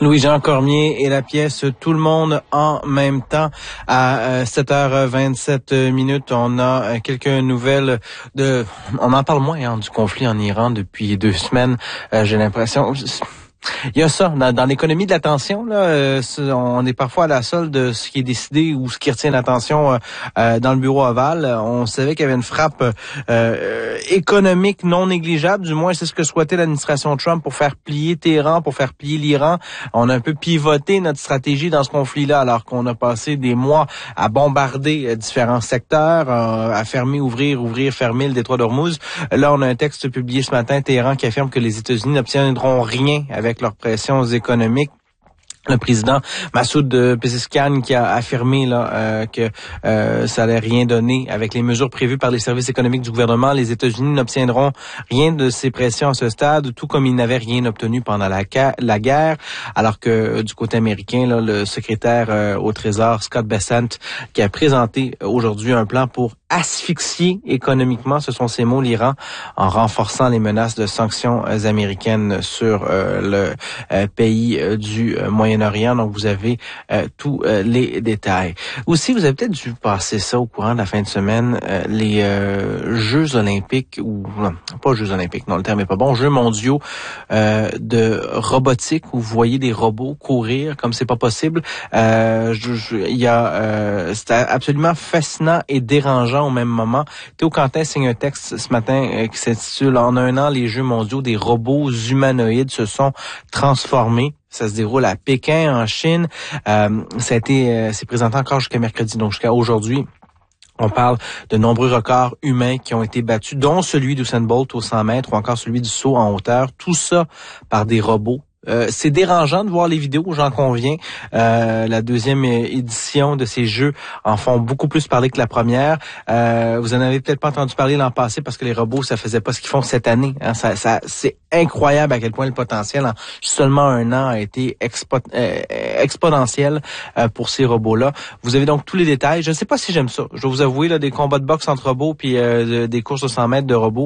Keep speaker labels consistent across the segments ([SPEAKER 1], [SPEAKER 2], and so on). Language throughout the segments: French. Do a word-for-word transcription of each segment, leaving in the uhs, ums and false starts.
[SPEAKER 1] Louis-Jean Cormier et la pièce Tout le monde en même temps à sept heures vingt-sept minutes. On a quelques nouvelles de... On en parle moins hein, du conflit en Iran depuis deux semaines, euh, j'ai l'impression... Il y a ça, dans, dans l'économie de l'attention, là, euh, on est parfois à la solde de ce qui est décidé ou ce qui retient l'attention euh, dans le bureau ovale. On savait qu'il y avait une frappe euh, économique non négligeable, du moins c'est ce que souhaitait l'administration Trump pour faire plier Téhéran, pour faire plier l'Iran. On a un peu pivoté notre stratégie dans ce conflit-là, alors qu'on a passé des mois à bombarder différents secteurs, euh, à fermer, ouvrir, ouvrir, fermer le détroit d'Ormuz. Là, on a un texte publié ce matin, Téhéran, qui affirme que les États-Unis n'obtiendront rien avec leurs pressions économiques. Le président Massoud Pezeshkian qui a affirmé là euh, que euh, ça allait rien donner avec les mesures prévues par les services économiques du gouvernement. Les États-Unis n'obtiendront rien de ces pressions à ce stade, tout comme ils n'avaient rien obtenu pendant la, la guerre. Alors que euh, du côté américain, là, le secrétaire euh, au Trésor Scott Bessent qui a présenté aujourd'hui un plan pour asphyxier économiquement, ce sont ces mots, l'Iran, en renforçant les menaces de sanctions euh, américaines sur euh, le euh, pays euh, du euh, Moyen-Orient. Donc, vous avez euh, tous euh, les détails. Aussi, vous avez peut-être dû passer ça au courant de la fin de semaine, euh, les euh, Jeux olympiques, ou non, pas Jeux olympiques, non, le terme est pas bon, Jeux mondiaux euh, de robotique, où vous voyez des robots courir comme c'est pas possible. Euh, je, je, il y a, euh, c'est absolument fascinant et dérangeant au même moment. Théo Quentin signe un texte ce matin euh, qui s'intitule « En un an, les Jeux mondiaux des robots humanoïdes se sont transformés ». Ça se déroule à Pékin, en Chine. Euh, ça a été, euh, c'est présenté encore jusqu'à mercredi, donc jusqu'à aujourd'hui. On parle de nombreux records humains qui ont été battus, dont celui d'Usain Bolt au cent mètres ou encore celui du saut en hauteur. Tout ça par des robots. Euh, c'est dérangeant de voir les vidéos, j'en conviens. Euh, la deuxième édition de ces Jeux en font beaucoup plus parler que la première. Euh, vous en avez peut-être pas entendu parler l'an passé parce que les robots, ça faisait pas ce qu'ils font cette année. Hein. Ça, ça, c'est incroyable à quel point le potentiel en seulement un an a été expo, euh, exponentiel euh, pour ces robots-là. Vous avez donc tous les détails. Je ne sais pas si j'aime ça. Je dois vous avouer, là, des combats de boxe entre robots puis euh, des courses de cent mètres de robots,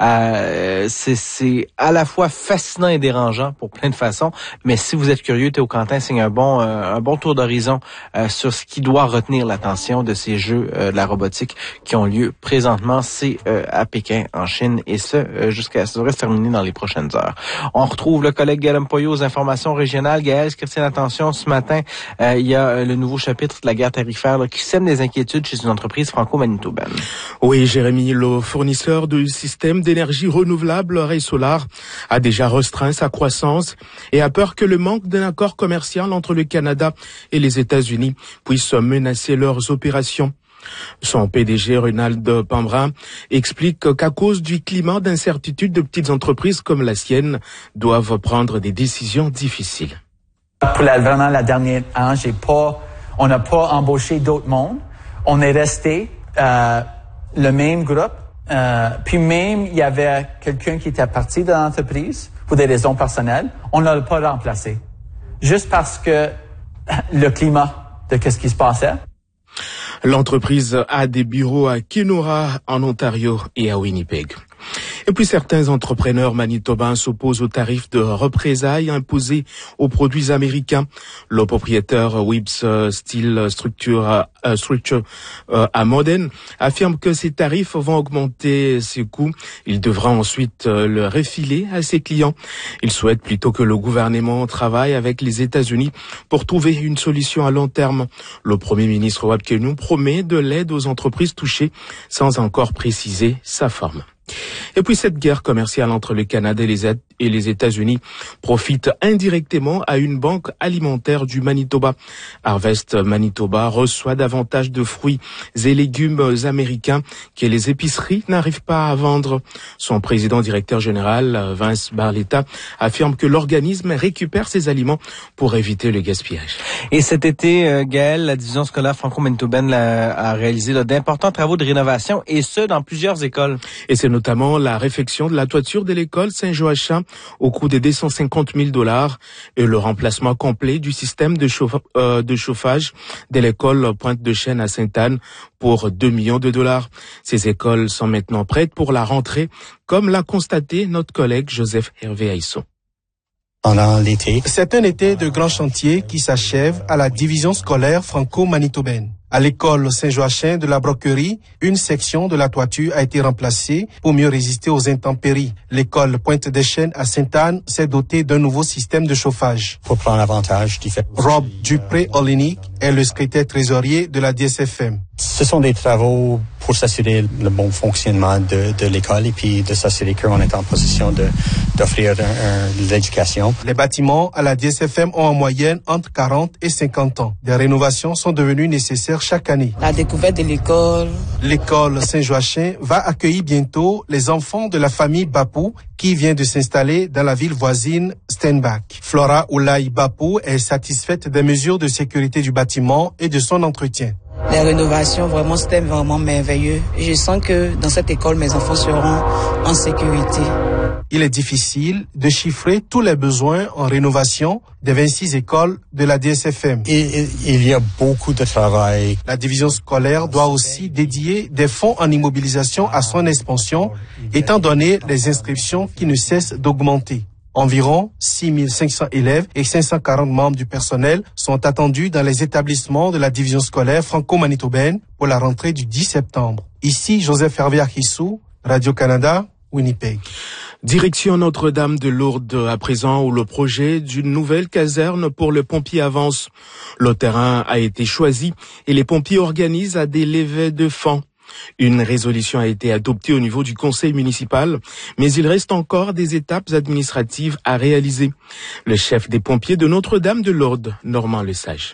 [SPEAKER 1] euh, c'est, c'est à la fois fascinant et dérangeant pour plein de façon, mais si vous êtes curieux, Théo Quentin signe un bon euh, un bon tour d'horizon euh, sur ce qui doit retenir l'attention de ces Jeux euh, de la robotique qui ont lieu présentement, c'est euh, à Pékin, en Chine, et ce, euh, jusqu'à ça devrait se terminer dans les prochaines heures. On retrouve le collègue Gaël Mpoyo aux informations régionales. Gaël, ce qui retient l'attention ce matin, euh, il y a euh, le nouveau chapitre de la guerre tarifaire là, qui sème des inquiétudes chez une entreprise franco-manitobaine.
[SPEAKER 2] Oui, Jérémy, le fournisseur du système d'énergie renouvelable Ray Solar a déjà restreint sa croissance et a peur que le manque d'un accord commercial entre le Canada et les États-Unis puisse menacer leurs opérations. Son P D G, Ronald Pambrin, explique qu'à cause du climat d'incertitude, de petites entreprises comme la sienne doivent prendre des décisions difficiles.
[SPEAKER 3] Pour la, vraiment la dernière an, j'ai pas, on n'a pas embauché d'autres mondes. On est resté euh, le même groupe. Euh, puis même, il y avait quelqu'un qui était parti de l'entreprise pour des raisons personnelles. On ne l'a pas remplacé. Juste parce que le climat de qu'est-ce qui se passait.
[SPEAKER 2] L'entreprise a des bureaux à Kenora, en Ontario et à Winnipeg. Et puis certains entrepreneurs manitobains s'opposent aux tarifs de représailles imposés aux produits américains. Le propriétaire Wibbs Steel Structure, euh, Structure euh, à Modène affirme que ces tarifs vont augmenter ses coûts. Il devra ensuite euh, le refiler à ses clients. Il souhaite plutôt que le gouvernement travaille avec les États-Unis pour trouver une solution à long terme. Le Premier ministre Wab Kinew promet de l'aide aux entreprises touchées sans encore préciser sa forme. Et puis cette guerre commerciale entre le Canada et les États-Unis profite indirectement à une banque alimentaire du Manitoba. Harvest Manitoba reçoit davantage de fruits et légumes américains que les épiceries n'arrivent pas à vendre. Son président directeur général, Vince Barletta, affirme que l'organisme récupère ses aliments pour éviter le gaspillage.
[SPEAKER 1] Et cet été, Gaël, la division scolaire franco-manitobaine a réalisé là, d'importants travaux de rénovation, et ce, dans plusieurs écoles.
[SPEAKER 2] Et c'est notamment la réfection de la toiture de l'école Saint-Joachim au coût de deux cent cinquante mille dollars et le remplacement complet du système de, chauffa- euh, de chauffage de l'école Pointe-de-Chêne à Sainte-Anne pour deux millions de dollars. Ces écoles sont maintenant prêtes pour la rentrée, comme l'a constaté notre collègue Joseph Hervé Haïsson.
[SPEAKER 4] pendant l'été.
[SPEAKER 5] C'est un été de grand chantier qui s'achève à la division scolaire franco-manitobaine. À l'école Saint-Joachim de la Broquerie, une section de la toiture a été remplacée pour mieux résister aux intempéries. L'école Pointe-des-Chênes à Sainte-Anne s'est dotée d'un nouveau système de chauffage.
[SPEAKER 4] Pour prendre avantage du fait.
[SPEAKER 5] Rob Dupré-Olinick est le secrétaire trésorier de la D S F M.
[SPEAKER 4] Ce sont des travaux pour s'assurer le bon fonctionnement de, de l'école et puis de s'assurer qu'on est en position de, d'offrir un, un, de l'éducation.
[SPEAKER 5] Les bâtiments à la D S F M ont en moyenne entre quarante et cinquante ans. Des rénovations sont devenues nécessaires chaque année.
[SPEAKER 6] La découverte de l'école.
[SPEAKER 5] L'école Saint-Joachim va accueillir bientôt les enfants de la famille Bapou qui vient de s'installer dans la ville voisine Steinbach. Flora Oulaï Bapou est satisfaite des mesures de sécurité du bâtiment et de son entretien.
[SPEAKER 6] Les rénovations, vraiment, c'était vraiment merveilleux. Et je sens que dans cette école, mes enfants seront en sécurité.
[SPEAKER 5] Il est difficile de chiffrer tous les besoins en rénovation des vingt-six écoles de la D S F M.
[SPEAKER 4] Il, il y a beaucoup de travail.
[SPEAKER 5] La division scolaire doit aussi dédier des fonds en immobilisation à son expansion, étant donné les inscriptions qui ne cessent d'augmenter. Environ six mille cinq cents élèves et cinq cent quarante membres du personnel sont attendus dans les établissements de la division scolaire franco-manitobaine pour la rentrée du dix septembre. Ici, Joseph Hervé Archissou, Radio-Canada, Winnipeg.
[SPEAKER 2] Direction Notre-Dame de Lourdes, à présent, où le projet d'une nouvelle caserne pour le pompier avance. Le terrain a été choisi et les pompiers organisent à des levées de fonds. Une résolution a été adoptée au niveau du conseil municipal, mais il reste encore des étapes administratives à réaliser. Le chef des pompiers de Notre-Dame de Lourdes, Normand Lesage.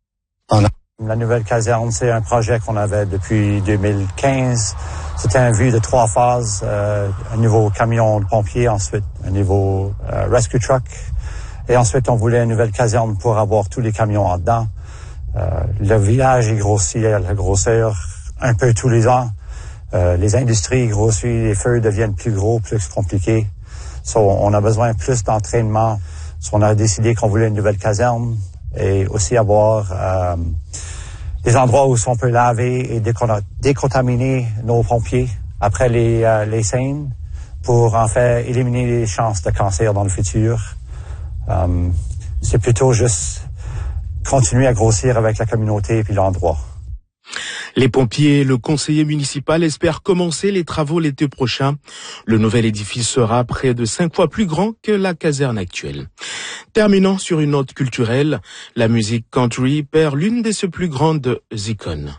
[SPEAKER 7] La nouvelle caserne, c'est un projet qu'on avait depuis deux mille quinze. C'était un vue de trois phases, euh, un nouveau camion de pompiers, ensuite un nouveau euh, rescue truck, et ensuite on voulait une nouvelle caserne pour avoir tous les camions en dedans. Euh, le village est grossi à la grosseur un peu tous les ans. Euh, les industries grossissent, les feux deviennent plus gros, plus compliqués. So, on a besoin plus d'entraînement. So, on a décidé qu'on voulait une nouvelle caserne et aussi avoir euh, des endroits où on peut laver et décontaminer nos pompiers après les, euh, les scènes pour en fait éliminer les chances de cancer dans le futur. Euh, c'est plutôt juste continuer à grossir avec la communauté et puis l'endroit.
[SPEAKER 2] Les pompiers et le conseiller municipal espèrent commencer les travaux l'été prochain. Le nouvel édifice sera près de cinq fois plus grand que la caserne actuelle. Terminant sur une note culturelle, la musique country perd l'une de ses plus grandes icônes.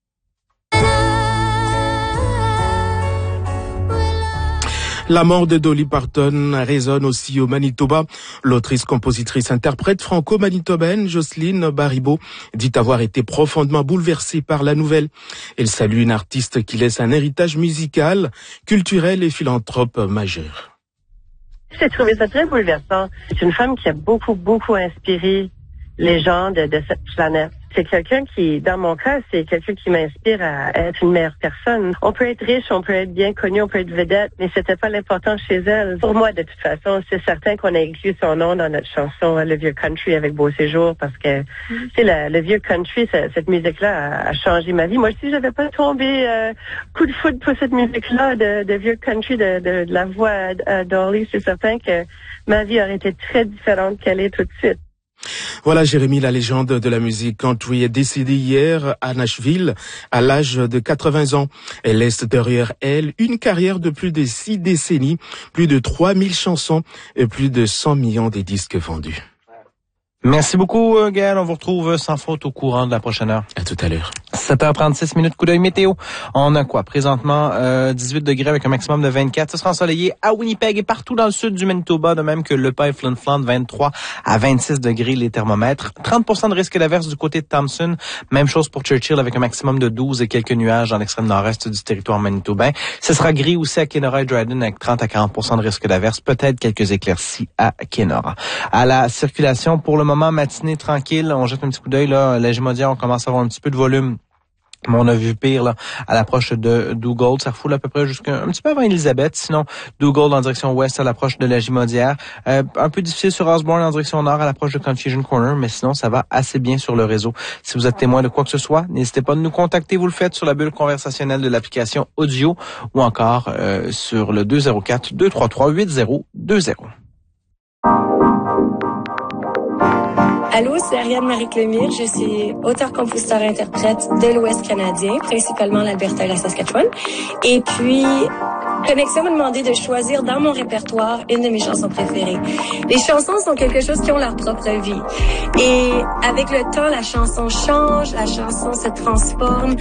[SPEAKER 2] La mort de Dolly Parton résonne aussi au Manitoba. L'autrice, compositrice, interprète franco-manitobaine Jocelyne Baribeau dit avoir été profondément bouleversée par la nouvelle. Elle salue une artiste qui laisse un héritage musical, culturel et philanthrope majeur.
[SPEAKER 8] J'ai trouvé ça très bouleversant. C'est une femme qui a beaucoup, beaucoup inspiré les gens de, de cette planète. C'est quelqu'un qui, dans mon cas, c'est quelqu'un qui m'inspire à être une meilleure personne. On peut être riche, on peut être bien connu, on peut être vedette, mais c'était pas l'important chez elle. Pour moi, de toute façon, c'est certain qu'on a inclus son nom dans notre chanson Le Vieux Country avec Beau Séjour parce que, mm-hmm. tu sais, le, le Vieux Country, ça, cette musique-là a, a changé ma vie. Moi, si j'avais pas tombé euh, coup de foudre pour cette musique-là de, de Vieux Country, de, de, de la voix à Dolly, c'est certain que ma vie aurait été très différente qu'elle est tout de suite.
[SPEAKER 2] Voilà, Jérémy, la légende de la musique country, est décédée hier à Nashville à l'âge de quatre-vingts ans. Elle laisse derrière elle une carrière de plus de six décennies, plus de trois mille chansons et plus de cent millions de disques vendus.
[SPEAKER 1] Merci beaucoup, Gaël. On vous retrouve sans faute au courant de la prochaine heure.
[SPEAKER 2] À tout à l'heure.
[SPEAKER 1] sept heures trente-six minutes, coup d'œil météo. On a quoi? Présentement, euh, dix-huit degrés avec un maximum de vingt-quatre. Ce sera ensoleillé à Winnipeg et partout dans le sud du Manitoba, de même que Le Pas et Flin Flon, vingt-trois à vingt-six degrés les thermomètres. trente pour cent de risque d'averse du côté de Thompson. Même chose pour Churchill avec un maximum de douze et quelques nuages dans l'extrême nord-est du territoire manitobain. Ce sera gris aussi à Kenora et Dryden avec trente à quarante pour cent de risque d'averse. Peut-être quelques éclaircies à Kenora. À la circulation, pour le moment, matinée tranquille, on jette un petit coup d'œil là, la Gimaudière, on commence à avoir un petit peu de volume. Mais on a vu pire là à l'approche de Dugald. Ça refoule à peu près jusqu'à un petit peu avant Elisabeth. Sinon, Dugald en direction ouest à l'approche de la Gimaudière. Euh, un peu difficile sur Osborne en direction nord à l'approche de Confusion Corner, mais sinon, ça va assez bien sur le réseau. Si vous êtes témoin de quoi que ce soit, n'hésitez pas à nous contacter. Vous le faites sur la bulle conversationnelle de l'application audio ou encore euh, sur le deux zéro quatre, deux trois trois, huit zéro deux zéro.
[SPEAKER 9] Allô, c'est Ariane Marie-Clémire. Je suis auteur-compositeur-interprète de l'Ouest canadien, principalement l'Alberta et la Saskatchewan. Et puis, Connexion m'a demandé de choisir dans mon répertoire une de mes chansons préférées. Les chansons sont quelque chose qui ont leur propre vie. Et avec le temps, la chanson change, la chanson se transforme.